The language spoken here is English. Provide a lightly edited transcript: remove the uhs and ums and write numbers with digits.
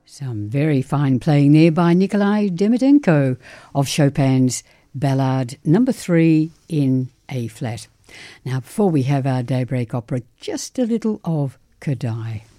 Some very fine playing there by Nikolai Demidenko of Chopin's Ballade No. 3 in A-flat. Now, before we have our daybreak opera, just a little of Kodály.